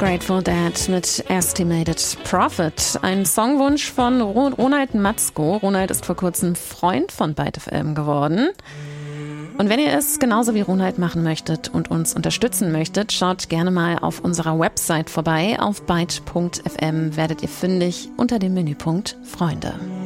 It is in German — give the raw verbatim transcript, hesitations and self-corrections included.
Grateful Dead mit Estimated Profit. Ein Songwunsch von Ronald Matzko. Ronald ist vor kurzem Freund von Byte F M geworden. Und wenn ihr es genauso wie Ronald machen möchtet und uns unterstützen möchtet, schaut gerne mal auf unserer Website vorbei. Auf byte punkt f m werdet ihr fündig unter dem Menüpunkt Freunde.